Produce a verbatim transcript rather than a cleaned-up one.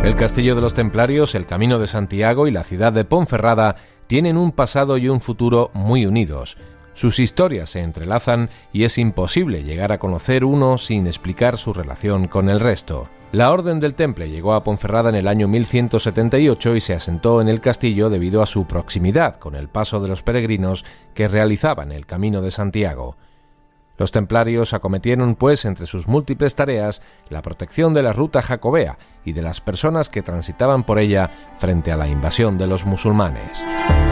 El Castillo de los Templarios, el Camino de Santiago y la ciudad de Ponferrada tienen un pasado y un futuro muy unidos. Sus historias se entrelazan y es imposible llegar a conocer uno sin explicar su relación con el resto. La Orden del Temple llegó a Ponferrada en el año mil ciento setenta y ocho y se asentó en el castillo debido a su proximidad con el paso de los peregrinos que realizaban el Camino de Santiago. Los templarios acometieron, pues, entre sus múltiples tareas, la protección de la ruta jacobea y de las personas que transitaban por ella frente a la invasión de los musulmanes.